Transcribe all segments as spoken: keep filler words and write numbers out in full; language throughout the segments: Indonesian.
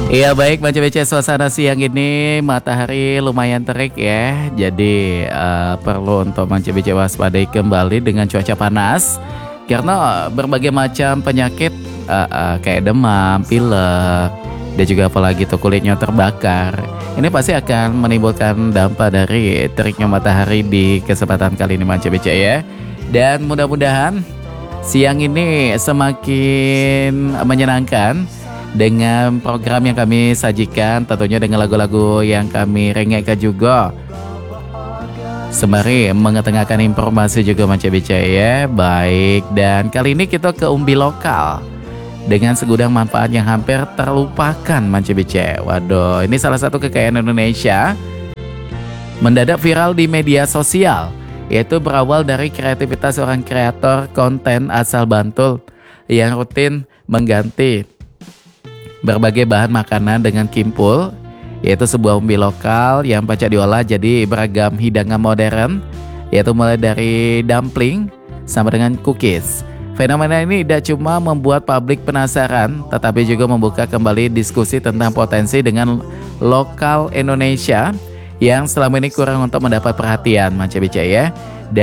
Iya baik Baca Bece, suasana siang ini matahari lumayan terik ya. Jadi eh, perlu untuk Baca Bece waspadai kembali dengan cuaca panas. Karena berbagai macam penyakit eh, eh, kayak demam, pilek, dan juga apalagi tuh kulitnya terbakar. Ini pasti akan menimbulkan dampak dari teriknya matahari di kesempatan kali ini Baca Bece ya. Dan mudah-mudahan siang ini semakin menyenangkan dengan program yang kami sajikan, tentunya dengan lagu-lagu yang kami rengekkan juga, sembari mengetengahkan informasi juga Baca Bece ya. Baik, dan kali ini kita ke umbi lokal dengan segudang manfaat yang hampir terlupakan Baca Bece. Waduh, ini salah satu kekayaan Indonesia mendadak viral di media sosial, yaitu berawal dari kreativitas seorang kreator konten asal Bantul yang rutin mengganti berbagai bahan makanan dengan kimpul, yaitu sebuah umbi lokal yang pacak diolah jadi beragam hidangan modern, yaitu mulai dari dumpling sampai dengan cookies. Fenomena ini tidak cuma membuat publik penasaran, tetapi juga membuka kembali diskusi tentang potensi dengan lokal Indonesia yang selama ini kurang untuk mendapat perhatian Baca Bece ya.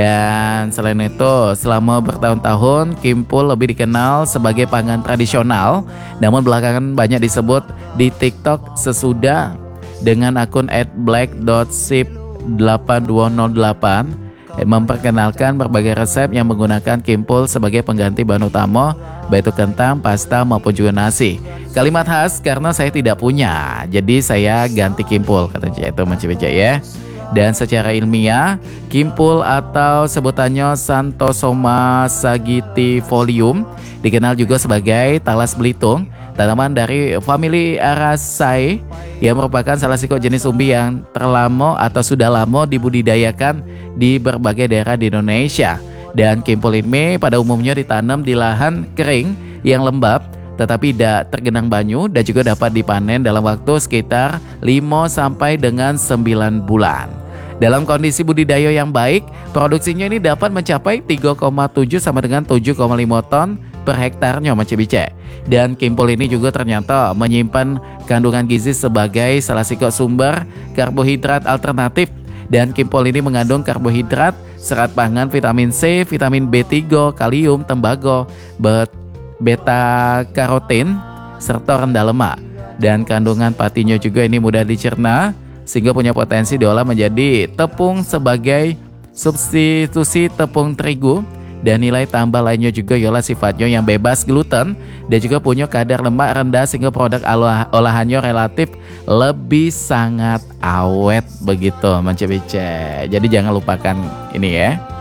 Dan selain itu, selama bertahun-tahun kimpul lebih dikenal sebagai pangan tradisional, namun belakangan banyak disebut di TikTok sesudah dengan akun et black dot sip delapan dua nol delapan memperkenalkan berbagai resep yang menggunakan kimpul sebagai pengganti bahan utama, baik itu kentang, pasta maupun juga nasi. Kalimat khas karena saya tidak punya, jadi saya ganti kimpul, katanya itu Baca Bece ya. Dan secara ilmiah, kimpul atau sebutannya Xanthosoma sagitifolium dikenal juga sebagai talas Belitung, tanaman dari famili Araceae yang merupakan salah satu jenis umbi yang terlama atau sudah lama dibudidayakan di berbagai daerah di Indonesia. Dan kimpul ini pada umumnya ditanam di lahan kering yang lembab tetapi tidak tergenang banyu, dan juga dapat dipanen dalam waktu sekitar lima sampai dengan sembilan bulan. Dalam kondisi budidaya yang baik, produksinya ini dapat mencapai tiga koma tujuh sampai dengan tujuh koma lima ton per hektarnya Baca Bece. Dan kimpul ini juga ternyata menyimpan kandungan gizi sebagai salah satu sumber karbohidrat alternatif. Dan kimpul ini mengandung karbohidrat, serat pangan, vitamin C, vitamin B tiga, kalium, tembaga, beta karotin, serta rendah lemak. Dan kandungan patinya juga ini mudah dicerna, sehingga punya potensi diolah menjadi tepung sebagai substitusi tepung terigu. Dan nilai tambah lainnya juga ialah sifatnya yang bebas gluten dan juga punya kadar lemak rendah, sehingga produk olah, olahannya relatif lebih sangat awet begitu Baca Bece. Jadi jangan lupakan ini ya.